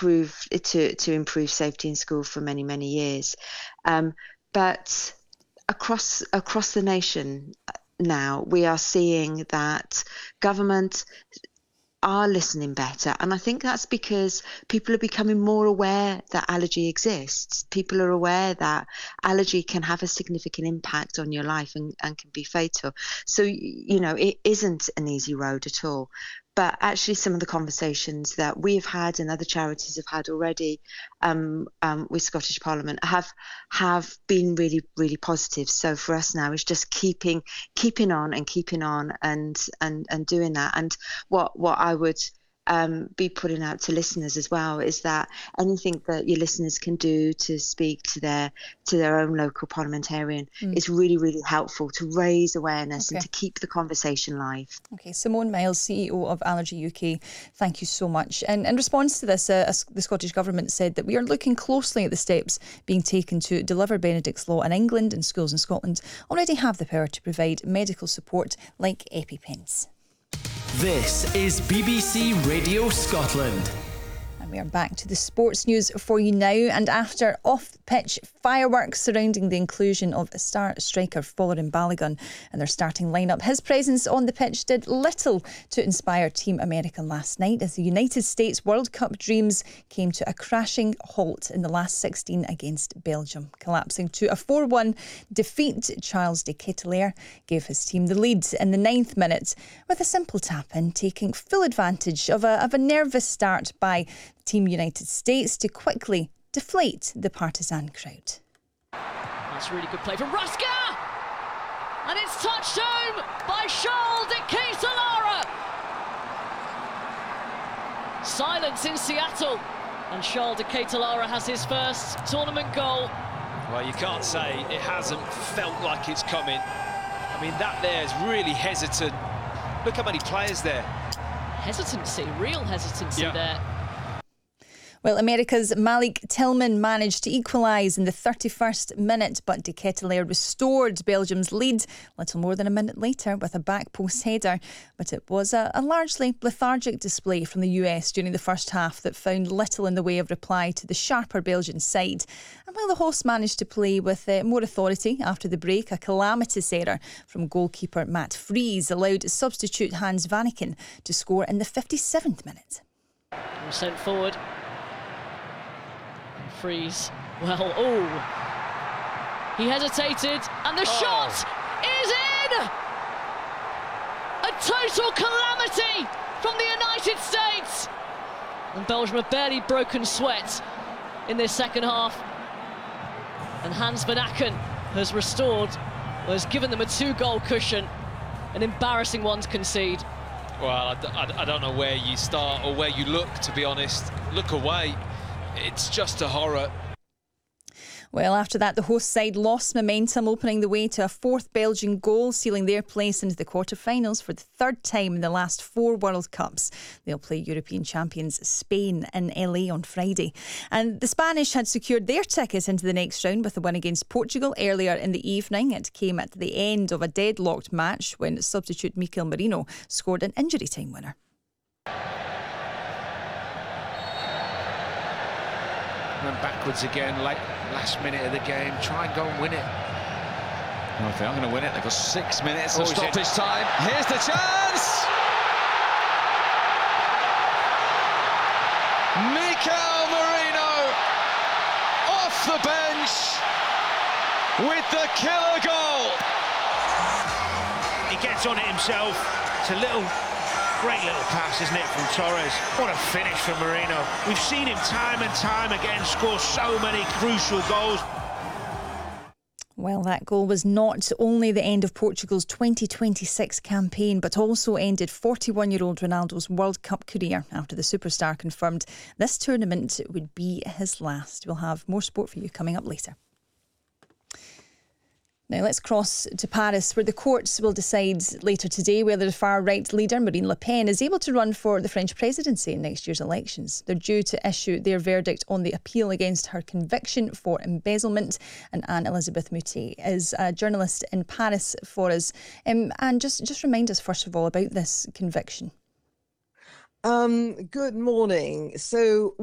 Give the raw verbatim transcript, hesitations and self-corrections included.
improve to to improve safety in school for many many years, um, but across across the nation now we are seeing that government are listening better, and I think that's because people are becoming more aware that allergy exists. People are aware that allergy can have a significant impact on your life and, and can be fatal. So, you know, it isn't an easy road at all. But actually some of the conversations that we've had and other charities have had already um, um, with Scottish Parliament have have been really, really positive. So for us now, it's just keeping keeping on and keeping on and and, and doing that. And what, what I would um, be putting out to listeners as well is that anything that your listeners can do to speak to their to their own local parliamentarian mm. is really, really helpful to raise awareness okay. and to keep the conversation live. Okay, Simone Miles, C E O of Allergy U K, thank you so much. And in response to this, uh, the Scottish Government said that we are looking closely at the steps being taken to deliver Benedict's Law in England, and schools in Scotland already have the power to provide medical support like EpiPens. This is B B C Radio Scotland. We are back to the sports news for you now, and after off-pitch fireworks surrounding the inclusion of star striker Folarin Balogun in their starting lineup, his presence on the pitch did little to inspire Team America last night as the United States World Cup dreams came to a crashing halt in the last sixteen against Belgium. Collapsing to a four one defeat, Charles de Ketelaere gave his team the lead in the ninth minute with a simple tap-in, taking full advantage of a, of a nervous start by Team United States to quickly deflate the partisan crowd. That's a really good play from Ruska! And it's touched home by Charles de Ketelaere! Silence in Seattle, and Charles de Ketelaere has his first tournament goal. Well, you can't say it hasn't felt like it's coming. I mean, that there is really hesitant. Look how many players there. Hesitancy, real hesitancy yeah. there. Well, America's Malik Tillman managed to equalise in the thirty-first minute, but de Ketelaere restored Belgium's lead little more than a minute later with a back post header. But it was a, a largely lethargic display from the U S during the first half that found little in the way of reply to the sharper Belgian side. And while the hosts managed to play with uh, more authority after the break, a calamitous error from goalkeeper Matt Fries allowed substitute Hans Vanaken to score in the fifty-seventh minute. Sent forward. Fries, well, oh, he hesitated, and the oh. shot is in! A total calamity from the United States! And Belgium have barely broken sweat in this second half. And Hans Vanaken has restored, or has given them a two-goal cushion, an embarrassing one to concede. Well, I, I, I don't know where you start or where you look, to be honest. Look away. It's just a horror. Well, after that, the host side lost momentum, opening the way to a fourth Belgian goal, sealing their place into the quarter-finals for the third time in the last four World Cups. They'll play European champions Spain in L A on Friday. And the Spanish had secured their ticket into the next round with a win against Portugal earlier in the evening. It came at the end of a deadlocked match when substitute Mikel Merino scored an injury-time winner. And backwards again, late last minute of the game. Try and go and win it. Well, if they are going to win it, they've got six minutes of stoppage time. Here's the chance! Mikel Merino off the bench with the killer goal. He gets on it himself. It's a little. Great little pass, isn't it, from Torres? What a finish from Merino. We've seen him time and time again score so many crucial goals. Well, that goal was not only the end of Portugal's twenty twenty-six campaign, but also ended forty-one-year-old Ronaldo's World Cup career after the superstar confirmed this tournament would be his last. We'll have more sport for you coming up later. Now let's cross to Paris, where the courts will decide later today whether the far-right leader Marine Le Pen is able to run for the French presidency in next year's elections. They're due to issue their verdict on the appeal against her conviction for embezzlement. And Anne-Elisabeth Moutet is a journalist in Paris for us. Um, and just, just remind us, first of all, about this conviction. Um, good morning. So